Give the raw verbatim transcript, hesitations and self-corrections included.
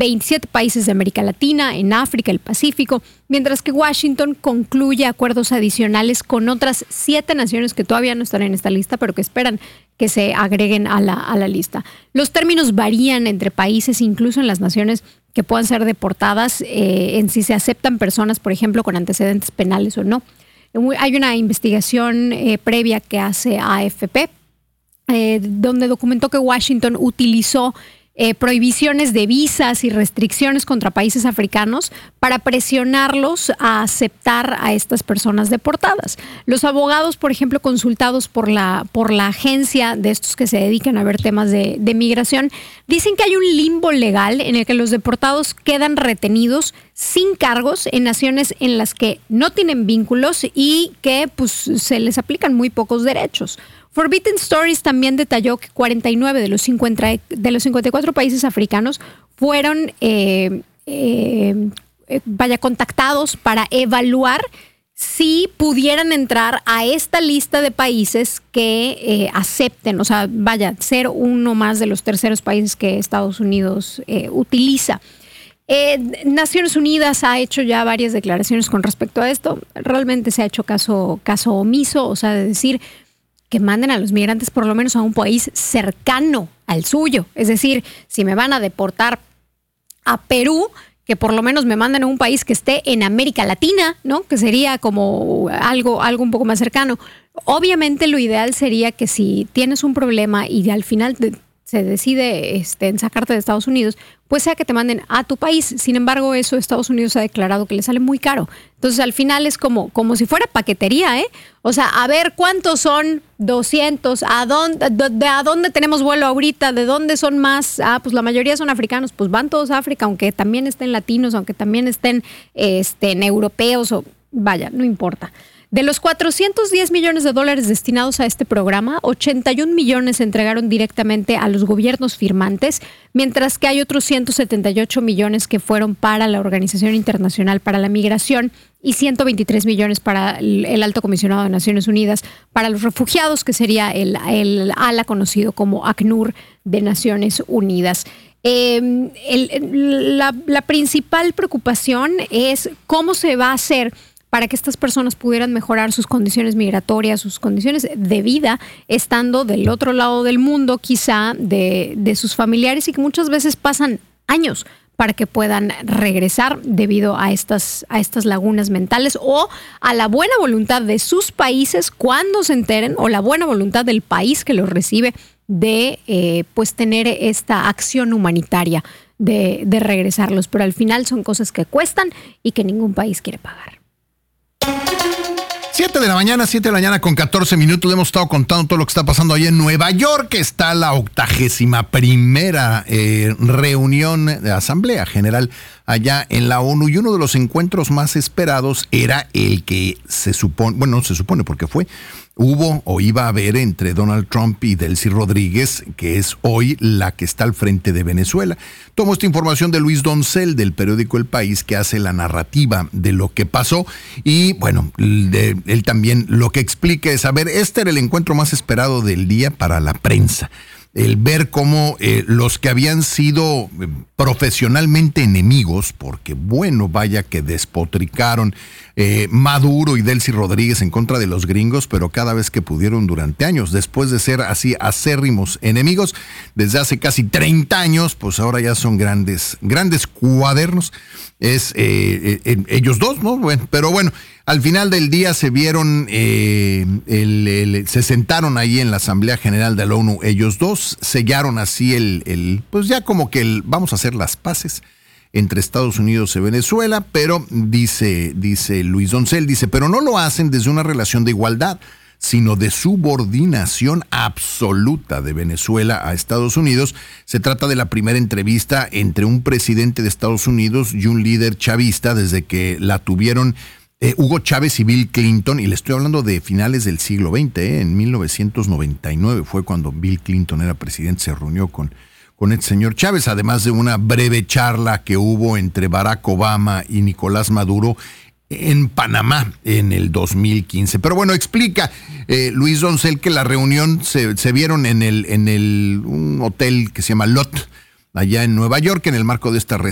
veintisiete países de América Latina, en África, el Pacífico, mientras que Washington concluye acuerdos adicionales con otras siete naciones que todavía no están en esta lista, pero que esperan que se agreguen a la, a la lista. Los términos varían entre países, incluso en las naciones que puedan ser deportadas, eh, en si se aceptan personas, por ejemplo, con antecedentes penales o no. Hay una investigación eh, previa que hace A F P, eh, donde documentó que Washington utilizó Eh, prohibiciones de visas y restricciones contra países africanos para presionarlos a aceptar a estas personas deportadas. Los abogados, por ejemplo, consultados por la, por la agencia de estos que se dedican a ver temas de, de migración, dicen que hay un limbo legal en el que los deportados quedan retenidos sin cargos en naciones en las que no tienen vínculos y que pues, se les aplican muy pocos derechos. Forbidden Stories también detalló que cuarenta y nueve de los cincuenta, de los cincuenta y cuatro países africanos fueron eh, eh, vaya, contactados para evaluar si pudieran entrar a esta lista de países que eh, acepten, o sea, vaya, ser uno más de los terceros países que Estados Unidos eh, utiliza. Eh, Naciones Unidas ha hecho ya varias declaraciones con respecto a esto. Realmente se ha hecho caso, caso omiso, o sea, de decir que manden a los migrantes por lo menos a un país cercano al suyo. Es decir, si me van a deportar a Perú, que por lo menos me manden a un país que esté en América Latina, ¿no? Que sería como algo, algo un poco más cercano. Obviamente lo ideal sería que si tienes un problema y al final te, se decide este, en sacarte de Estados Unidos, pues sea que te manden a tu país. Sin embargo, eso Estados Unidos ha declarado que le sale muy caro. Entonces, al final es como, como si fuera paquetería, ¿eh? O sea, a ver cuántos son doscientos, ¿a dónde, de, de, a dónde tenemos vuelo ahorita? ¿De dónde son más? Ah, pues la mayoría son africanos, pues van todos a África, aunque también estén latinos, aunque también estén este, en europeos, o vaya, no importa. De los cuatrocientos diez millones de dólares destinados a este programa, ochenta y un millones se entregaron directamente a los gobiernos firmantes, mientras que hay otros ciento setenta y ocho millones que fueron para la Organización Internacional para la Migración y ciento veintitrés millones para el Alto Comisionado de Naciones Unidas para los Refugiados, que sería el, el ala conocido como ACNUR de Naciones Unidas. Eh, el, la, la principal preocupación es cómo se va a hacer para que estas personas pudieran mejorar sus condiciones migratorias, sus condiciones de vida, estando del otro lado del mundo, quizá de, de sus familiares, y que muchas veces pasan años para que puedan regresar debido a estas, a estas lagunas mentales o a la buena voluntad de sus países cuando se enteren, o la buena voluntad del país que los recibe de eh, pues tener esta acción humanitaria de, de regresarlos. Pero al final son cosas que cuestan y que ningún país quiere pagar. siete de la mañana, siete de la mañana con catorce minutos. Hemos estado contando todo lo que está pasando allá en Nueva York. Está la octagésima primera eh, reunión de Asamblea General allá en la ONU, y uno de los encuentros más esperados era el que se supone, bueno, no se supone porque fue, hubo o iba a haber entre Donald Trump y Delcy Rodríguez, que es hoy la que está al frente de Venezuela. Tomo esta información de Luis Doncel, del periódico El País, que hace la narrativa de lo que pasó, y bueno, de, él también lo que explica es, a ver, este era el encuentro más esperado del día para la prensa. El ver cómo eh, los que habían sido eh, profesionalmente enemigos, porque bueno, vaya que despotricaron eh, Maduro y Delcy Rodríguez en contra de los gringos, pero cada vez que pudieron durante años, después de ser así acérrimos enemigos, desde hace casi treinta años, pues ahora ya son grandes, grandes cuadernos. Es eh, eh, ellos dos, ¿no? Bueno, pero bueno, al final del día se vieron, eh, el, el, se sentaron ahí en la Asamblea General de la ONU, ellos dos, sellaron así el, el pues ya como que el, vamos a hacer las paces entre Estados Unidos y Venezuela, pero dice, dice Luis Doncel, dice, pero no lo hacen desde una relación de igualdad, sino de subordinación absoluta de Venezuela a Estados Unidos. Se trata de la primera entrevista entre un presidente de Estados Unidos y un líder chavista desde que la tuvieron eh, Hugo Chávez y Bill Clinton, y le estoy hablando de finales del siglo veinte, eh, en mil novecientos noventa y nueve fue cuando Bill Clinton era presidente, se reunió con, con el señor Chávez, además de una breve charla que hubo entre Barack Obama y Nicolás Maduro en Panamá en el dos mil quince. Pero bueno, explica eh, Luis Doncel que la reunión se, se vieron en el en el un hotel que se llama Lot, allá en Nueva York, en el marco de esta